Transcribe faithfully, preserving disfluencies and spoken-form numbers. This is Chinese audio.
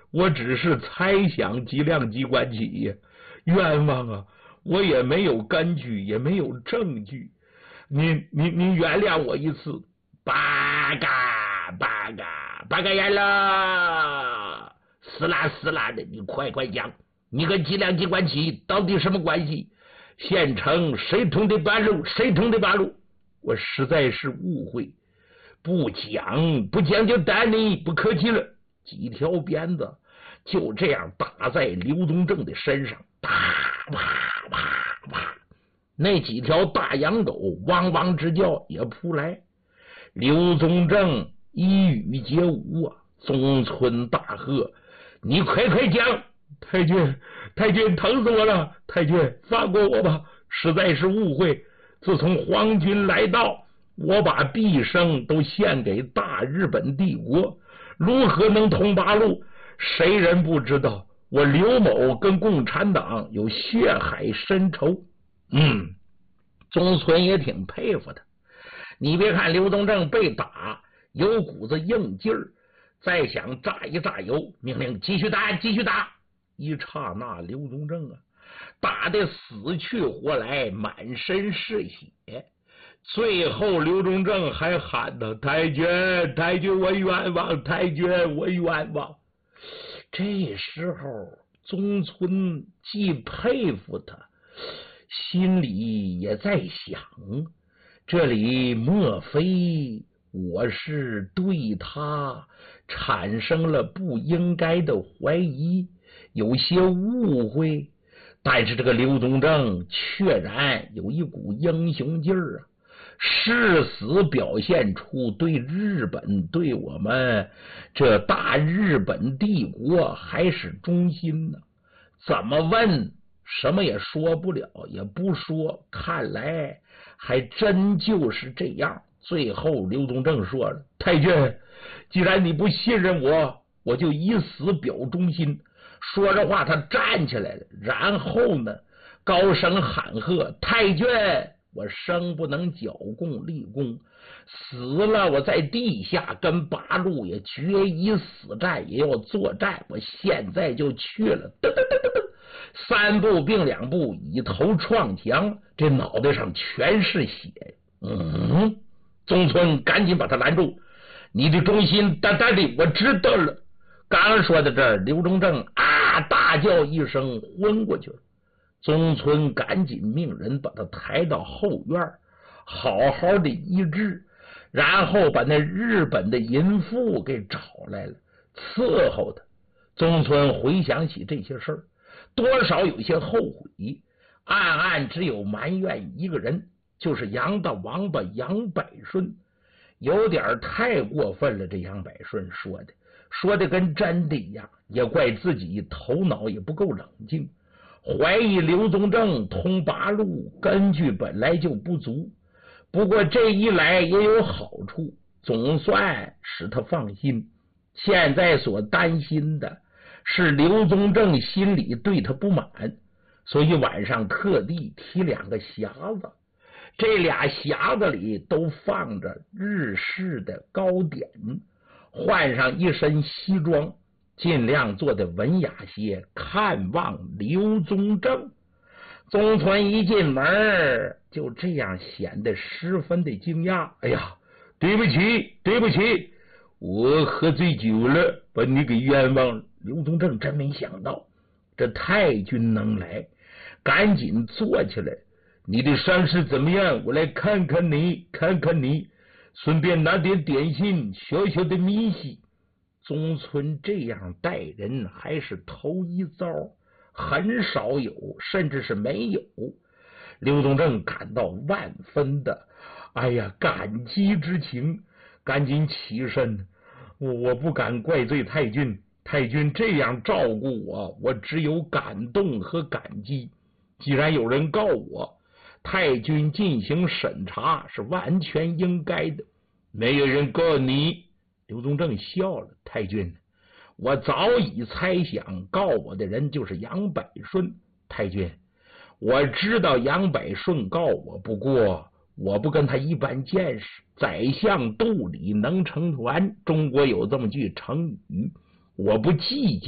我只是猜想几辆机关旗呀，冤枉啊！我也没有根据，也没有证据，您您您原谅我一次。八嘎八嘎八嘎眼了，死啦死啦的！你快快讲，你跟几辆机关旗到底什么关系？县城谁通的八路？谁通的八路？我实在是误会，不讲不讲就打你，不客气了。几条鞭子就这样打在刘宗正的身上，啪啪啪啪，那几条大洋狗汪汪直叫也扑来。刘宗正一语皆无啊！宗村大喝：“你快快讲！”太君，太君，疼死我了！太君，放过我吧！实在是误会。自从皇军来到，我把毕生都献给大日本帝国，如何能通八路？谁人不知道我刘某跟共产党有血海深仇？嗯，宗村也挺佩服他。你别看刘宗正被打有股子硬劲儿，再想榨一榨油，命令继续打，继续打。一刹那，刘宗正啊，打得死去活来，满身是血。最后，刘宗正还喊道：“太君，太君，我冤枉！太君，我冤枉！”这时候，宗村既佩服他，心里也在想：这里莫非我是对他产生了不应该的怀疑，有些误会？但是这个刘宗正确然有一股英雄劲儿啊，誓死表现出对日本，对我们这大日本帝国还是忠心呢。怎么问什么也说不了，也不说，看来还真就是这样。最后刘宗正说了：“太君，既然你不信任我，我就以死表忠心。”说着话，他站起来了，然后呢，高声喊喝：“太君，我生不能剿共立功，死了我在地下跟八路也决一死战，也要作战。我现在就去了。”噔噔噔噔噔，三步并两步，以头撞墙，这脑袋上全是血。嗯，宗村赶紧把他拦住：“你的忠心淡淡的，我知道了。”刚说到这儿，刘宗正啊大叫一声，昏过去了。宗村赶紧命人把他抬到后院，好好的医治，然后把那日本的淫妇给找来了，伺候他。宗村回想起这些事儿，多少有些后悔，暗暗只有埋怨一个人，就是杨大王八杨百顺，有点太过分了。这杨百顺说的说的跟真的一样，也怪自己头脑也不够冷静，怀疑刘宗正通八路根据本来就不足。不过这一来也有好处，总算使他放心。现在所担心的是刘宗正心里对他不满，所以晚上特地提两个匣子，这俩匣子里都放着日式的糕点，换上一身西装，尽量做的文雅些，看望刘宗正。宗村一进门就这样显得十分的惊讶：“哎呀，对不起对不起，我喝醉酒了，把你给冤枉了。”刘宗正真没想到这太君能来，赶紧坐起来：“你的伤势怎么样？我来看看你看看你，顺便拿点点心，小小的米稀。”宗村这样待人还是头一遭，很少有，甚至是没有。刘宗正感到万分的哎呀感激之情，赶紧起身：“我我不敢怪罪太君，太君这样照顾我，我只有感动和感激。既然有人告我，太君进行审查是完全应该的。没有人告你。”刘宗正笑了：“太君，我早已猜想告我的人就是杨百顺。太君，我知道杨百顺告我，不过我不跟他一般见识。宰相肚里能撑船，中国有这么句成语，我不计较。”